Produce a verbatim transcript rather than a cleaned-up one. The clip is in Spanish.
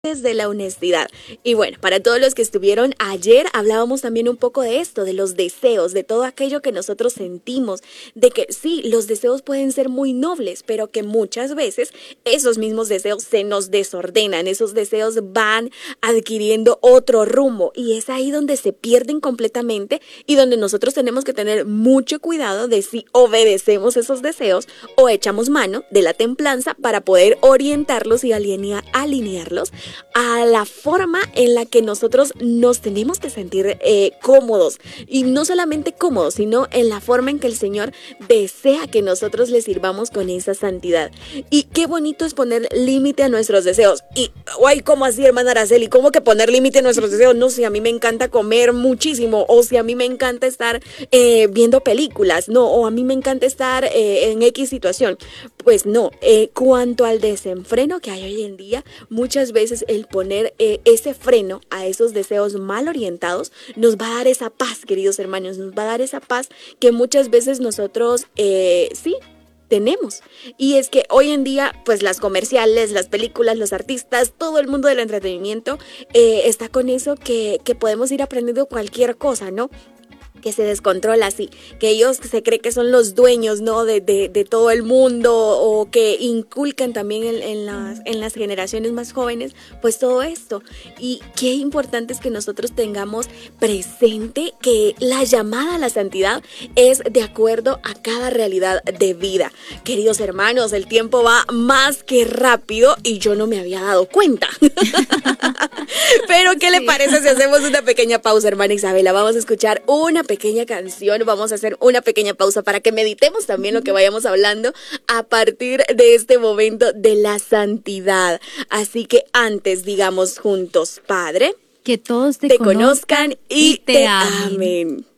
de la honestidad. Y bueno, para todos los que estuvieron ayer, hablábamos también un poco de esto, de los deseos, de todo aquello que nosotros sentimos, de que sí, los deseos pueden ser muy nobles, pero que muchas veces esos mismos deseos se nos desordenan, esos deseos van adquiriendo otro rumbo y es ahí donde se pierden completamente y donde nosotros tenemos que tener mucho cuidado de si obedecemos esos deseos o echamos mano de la templanza para poder orientarlos y alinea- alinearlos a la forma en la que nosotros nos tenemos que sentir eh, cómodos, y no solamente cómodos, sino en la forma en que el Señor desea que nosotros le sirvamos con esa santidad. Y qué bonito es poner límite a nuestros deseos. Y, guay, ¿cómo así, hermana Araceli? ¿Cómo que poner límite a nuestros deseos? No, si a mí me encanta comer muchísimo, o si a mí me encanta estar eh, viendo películas, no, o a mí me encanta estar eh, en X situación. Pues no, eh, cuanto al desenfreno que hay hoy en día, muchas veces el poner eh, ese freno a esos deseos mal orientados nos va a dar esa paz, queridos hermanos, nos va a dar esa paz que muchas veces nosotros, eh, sí, tenemos. Y es que hoy en día, pues las comerciales, las películas, los artistas, todo el mundo del entretenimiento eh, está con eso que, que podemos ir aprendiendo cualquier cosa, ¿no? Que se descontrola así, que ellos se creen que son los dueños, ¿no? De, de, de todo el mundo, o que inculcan también en, en, las, en las generaciones más jóvenes, pues todo esto. Y qué importante es que nosotros tengamos presente que la llamada a la santidad es de acuerdo a cada realidad de vida. Queridos hermanos, el tiempo va más que rápido y yo no me había dado cuenta. Pero ¿qué le parece si hacemos una pequeña pausa, hermana Isabela? Vamos a escuchar una pequeña canción, vamos a hacer una pequeña pausa para que meditemos también lo que vayamos hablando a partir de este momento de la santidad. Así que antes digamos juntos, Padre, que todos te, te conozcan, conozcan y, y te, te amen. amen.